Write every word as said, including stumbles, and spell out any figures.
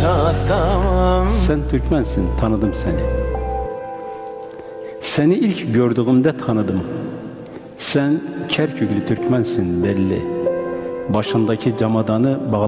rastamam. Sen Türkmensin, tanıdım seni. Seni ilk gördüğümde tanıdım. Sen Kerküklü Türkmensin belli. Başındaki camadanı bağlı.